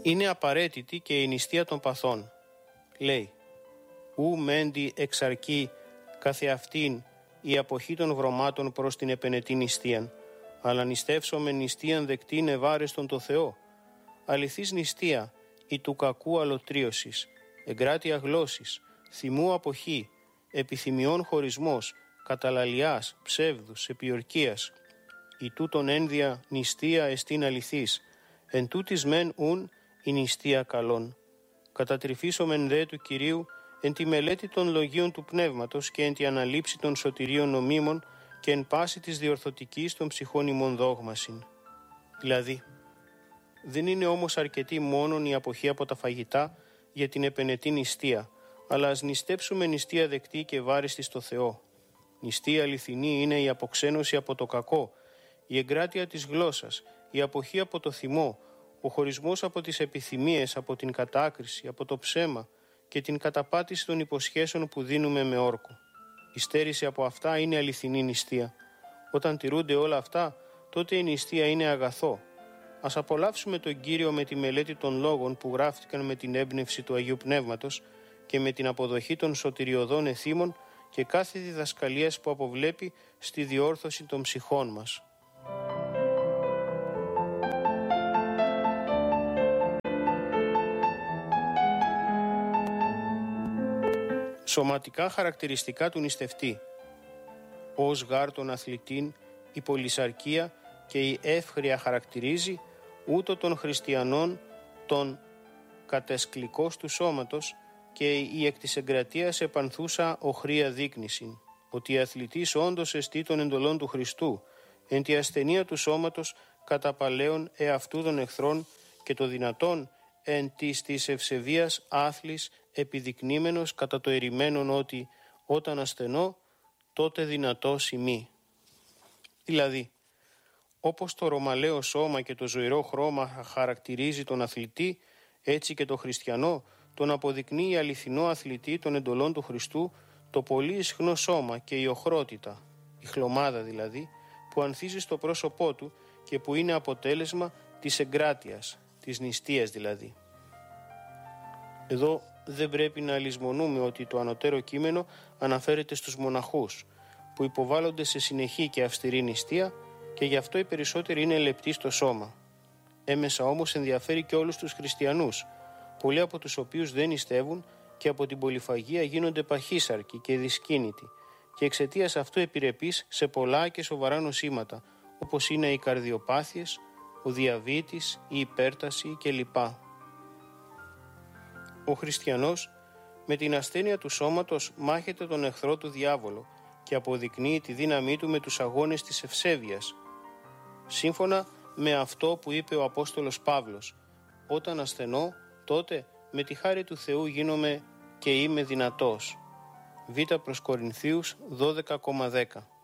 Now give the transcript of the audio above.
Είναι απαραίτητη και η νηστεία των παθών. Λέει «Ου μέντι εξαρκεί καθεαυτήν η αποχή των βρωμάτων προς την επενετή νηστείαν, αλλά νηστεύσομεν νηστείαν δεκτήν ευάρεστον το Θεό. Αληθής νηστεία η του κακού αλωτρίωσης, εγκράτεια γλώσσης, θυμού αποχή, επιθυμιών χωρισμός, καταλαλιάς, ψεύδους, επιορκίας. Η τούτον ένδια νηστεία εστίν αληθής, εν τούτης μεν ουν η νηστεία καλών. Κατατρυφήσομεν δε του Κυρίου εν τη μελέτη των λογίων του Πνεύματος και εν τη αναλήψη των σωτηρίων νομίμων και εν πάση της διορθωτικής των ψυχών ημών δόγμασιν». Δηλαδή, δεν είναι όμως αρκετή μόνον η αποχή από τα φαγητά για την επενετή νηστεία, αλλά ας νηστέψουμε νηστεία δεκτή και βάριστη στο Θεό. Νηστεία αληθινή είναι η αποξένωση από το κακό, η εγκράτεια της γλώσσας, η αποχή από το θυμό, ο χωρισμός από τις επιθυμίες, από την κατάκριση, από το ψέμα και την καταπάτηση των υποσχέσεων που δίνουμε με όρκο. Η στέρηση από αυτά είναι αληθινή νηστεία. Όταν τηρούνται όλα αυτά, τότε η νηστεία είναι αγαθό. Ας απολαύσουμε τον Κύριο με τη μελέτη των λόγων που γράφτηκαν με την έμπνευση του Αγίου Πνεύματος και με την αποδοχή των σωτηριωδών εθήμων και κάθε διδασκαλίας που αποβλέπει στη διόρθωση των ψυχών μας. Σωματικά χαρακτηριστικά του νηστευτή. Ως γάρ τον αθλητήν η πολυσαρκία και η εύχρεια χαρακτηρίζει, ούτω των χριστιανών τον κατεσκλικός του σώματος και η εκ της εγκρατείας επανθούσα οχρία δείκνησιν, ότι η αθλητής όντως εστί των εντολών του Χριστού, εν τη ασθενεία του σώματος καταπαλαίων εαυτού των εχθρών και το δυνατόν εν της ευσεβίας άθλης επιδεικνύμενος κατά το ερημένον ότι όταν ασθενώ τότε δυνατός ημί. Δηλαδή, όπως το ρωμαλαίο σώμα και το ζωηρό χρώμα χαρακτηρίζει τον αθλητή, έτσι και το χριστιανό τον αποδεικνύει αληθινό αθλητή των εντολών του Χριστού το πολύ ισχνό σώμα και η οχρότητα, η χλωμάδα δηλαδή, που ανθίζει στο πρόσωπό του και που είναι αποτέλεσμα της εγκράτειας, της νηστείας δηλαδή. Εδώ δεν πρέπει να λησμονούμε ότι το ανωτέρω κείμενο αναφέρεται στους μοναχούς, που υποβάλλονται σε συνεχή και αυστηρή νηστεία και γι' αυτό οι περισσότεροι είναι λεπτοί στο σώμα. Έμεσα όμως ενδιαφέρει και όλους τους χριστιανούς, πολλοί από τους οποίους δεν νηστεύουν και από την πολυφαγία γίνονται παχύσαρκοι και δυσκίνητοι και εξαιτίας αυτού επιρρεπείς σε πολλά και σοβαρά νοσήματα, όπως είναι οι καρδιοπάθειες, ο διαβήτης, η υπέρταση κλπ. Ο χριστιανός με την ασθένεια του σώματος μάχεται τον εχθρό του διάβολο και αποδεικνύει τη δύναμή του με τους αγώνες της ευσέβειας. Σύμφωνα με αυτό που είπε ο Απόστολος Παύλος, όταν ασθενώ, τότε με τη χάρη του Θεού γίνομαι και είμαι δυνατός. Β προς Κορινθίους 12,10.